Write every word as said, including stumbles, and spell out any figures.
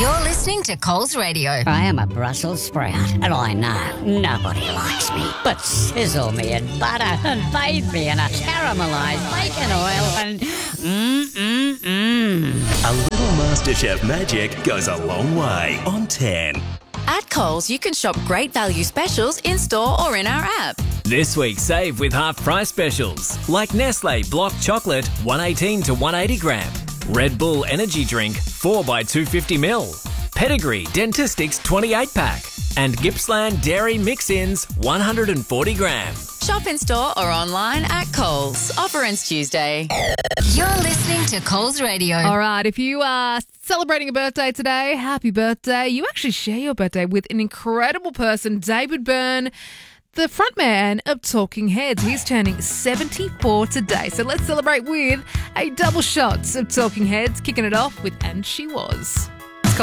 You're listening to Coles Radio. I am a Brussels sprout, and I know nobody likes me. But sizzle me in butter and bathe me in a caramelised bacon oil and mmm-mmm-mmm. A little MasterChef magic goes a long way on ten. At Coles, you can shop great value specials in-store or in our app. This week, save with half-price specials, like Nestle Block Chocolate, one eighteen to one eighty gram. Red Bull Energy Drink, four by two fifty mil. Pedigree Dentistics twenty-eight pack. And Gippsland Dairy Mix-Ins, one hundred forty gram. Shop in-store or online at Coles. Offer ends Tuesday. You're listening to Coles Radio. All right, if you are celebrating a birthday today, happy birthday. You actually share your birthday with an incredible person, David Byrne, the frontman of Talking Heads. He's turning seventy-four today. So let's celebrate with a double shot of Talking Heads, kicking it off with And She Was.